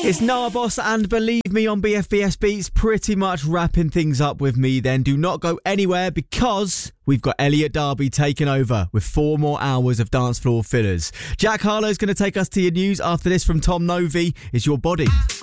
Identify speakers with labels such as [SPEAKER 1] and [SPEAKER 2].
[SPEAKER 1] It's Noah Boss and Believe Me on BFBS Beats, pretty much wrapping things up with me then. Do not go anywhere because we've got Elliot Darby taking over with 4 more hours of dance floor fillers. Jack Harlow's going to take us to your news after this from Tom Novi. Is Your Body.